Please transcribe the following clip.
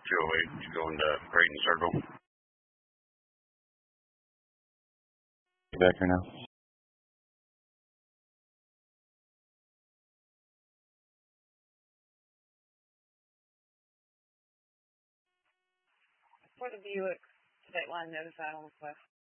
208 going to Brayton Circle. Back here now. For the Buick, state line notified on request.